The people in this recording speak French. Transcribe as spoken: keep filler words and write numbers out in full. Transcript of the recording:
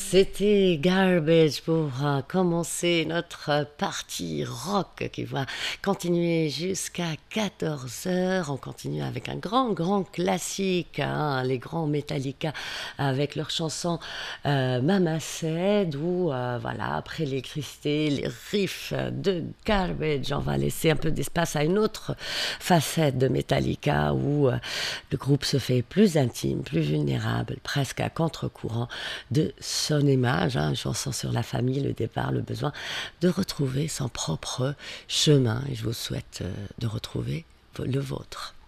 C'était Garbage pour euh, commencer notre euh, partie rock qui va continuer jusqu'à quatorze heures. On continue avec un grand, grand classique, hein, les grands Metallica avec leur chanson euh, Mama Said, où euh, voilà, après l'électricité, les riffs de Garbage, on va laisser un peu d'espace à une autre facette de Metallica où euh, le groupe se fait plus intime, plus vulnérable, presque à contre-courant de son image, hein, une chanson sur la famille, le départ, le besoin de retrouver son propre chemin. Et je vous souhaite euh, de retrouver le vôtre.